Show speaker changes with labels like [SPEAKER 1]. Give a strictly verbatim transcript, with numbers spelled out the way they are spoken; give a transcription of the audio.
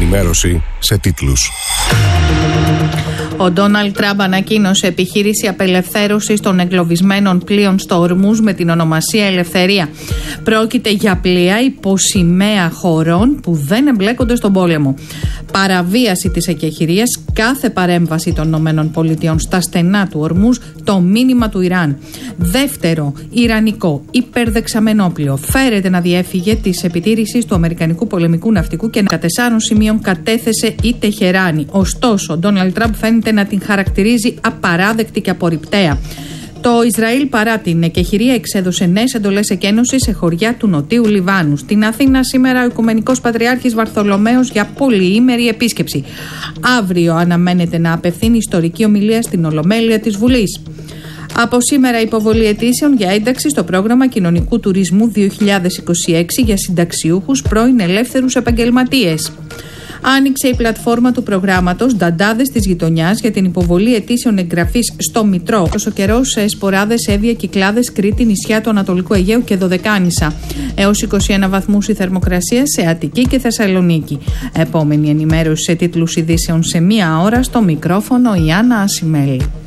[SPEAKER 1] ενημέρωση σε τίτλους.
[SPEAKER 2] Ο Ντόναλντ Τραμπ ανακοίνωσε επιχείρηση απελευθέρωσης των εγκλωβισμένων πλοίων στο Ορμούζ με την ονομασία Ελευθερία. Πρόκειται για πλοία υποσημαία χωρών που δεν εμπλέκονται στον πόλεμο. Παραβίαση της εκεχηρίας, κάθε παρέμβαση των ΗΠΑ στα στενά του Ορμούζ, το μήνυμα του Ιράν. Δεύτερο, ιρανικό υπερδεξαμενόπλοιο φέρεται να διέφυγε της επιτήρησης του Αμερικανικού πολεμικού ναυτικού και να τεσσάρων σημείων κατέθεσε η Τεχεράνη. Ωστόσο, ο Ντόναλντ Τραμπ φαίνεται να την χαρακτηρίζει απαράδεκτη και απορριπταία. Το Ισραήλ, παρά την εκεχηρία, εξέδωσε νέες εντολές εκένωσης σε χωριά του Νοτίου Λιβάνου. Στην Αθήνα σήμερα ο Οικουμενικός Πατριάρχης Βαρθολομαίος για πολυήμερη επίσκεψη. Αύριο αναμένεται να απευθύνει ιστορική ομιλία στην Ολομέλεια της Βουλής. Από σήμερα υποβολή αιτήσεων για ένταξη στο πρόγραμμα κοινωνικού τουρισμού δύο χιλιάδες είκοσι έξι για συνταξιούχους πρώην ελεύθερους επαγγελματίες. Άνοιξε η πλατφόρμα του προγράμματος Νταντάδες της Γειτονιάς για την υποβολή αιτήσεων εγγραφής στο Μητρό. Όσο καιρό σε Σποράδες, Εύβοια, Κυκλάδες, Κρήτη, νησιά του Ανατολικού Αιγαίου και Δωδεκάνησα. Έως είκοσι ένα βαθμούς η θερμοκρασία σε Αττική και Θεσσαλονίκη. Επόμενη ενημέρωση σε τίτλους ειδήσεων σε μία ώρα, στο μικρόφωνο η Άννα Ασημέλη.